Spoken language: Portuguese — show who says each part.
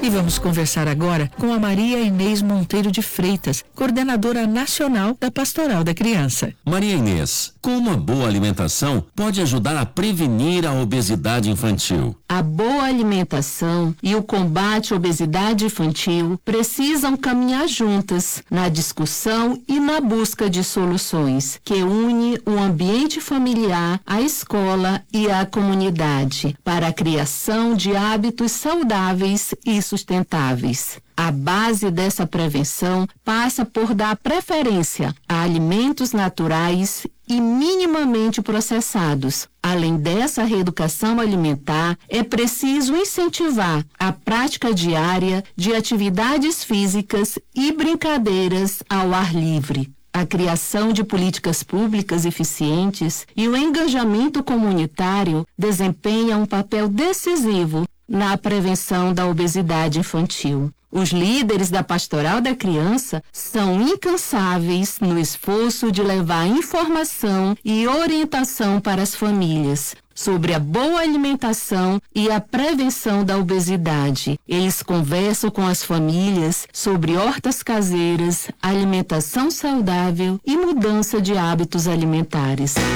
Speaker 1: E vamos conversar agora com a Maria Inês Monteiro de Freitas, coordenadora nacional da Pastoral da Criança.
Speaker 2: Maria Inês, como a boa alimentação pode ajudar a prevenir a obesidade infantil?
Speaker 3: A boa alimentação e o combate à obesidade infantil precisam caminhar juntas na discussão e na busca de soluções que une o ambiente familiar, a escola e a comunidade para a criação de hábitos saudáveis e sustentáveis. A base dessa prevenção passa por dar preferência a alimentos naturais e minimamente processados. Além dessa reeducação alimentar, é preciso incentivar a prática diária de atividades físicas e brincadeiras ao ar livre. A criação de políticas públicas eficientes e o engajamento comunitário desempenham um papel decisivo na prevenção da obesidade infantil. Os líderes da Pastoral da Criança são incansáveis no esforço de levar informação e orientação para as famílias sobre a boa alimentação e a prevenção da obesidade. Eles conversam com as famílias sobre hortas caseiras, alimentação saudável e mudança de hábitos alimentares.